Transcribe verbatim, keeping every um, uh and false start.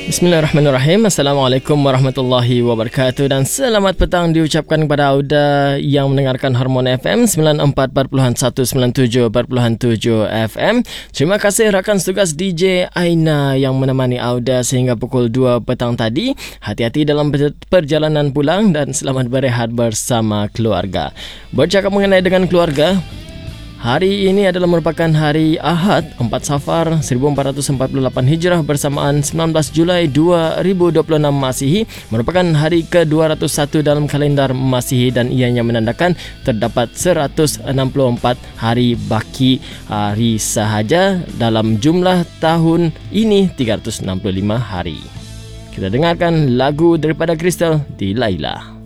Bismillahirrahmanirrahim. Assalamualaikum warahmatullahi wabarakatuh dan selamat petang diucapkan kepada Auda yang mendengarkan Harmoni F M sembilan puluh empat perpuluhan satu, sembilan puluh tujuh perpuluhan tujuh F M. Terima kasih rakan setugas D J Aina yang menemani Auda sehingga pukul dua petang tadi. Hati-hati dalam perjalanan pulang dan selamat berehat bersama keluarga. Bercakap mengenai dengan keluarga, hari ini adalah merupakan hari Ahad empat Safar seribu empat ratus empat puluh lapan Hijrah bersamaan sembilan belas Julai dua ribu dua puluh enam Masihi, merupakan hari ke dua ratus satu dalam kalendar Masihi dan ianya menandakan terdapat seratus enam puluh empat hari baki hari sahaja dalam jumlah tahun ini tiga ratus enam puluh lima hari. Kita dengarkan lagu daripada Crystal di Laila.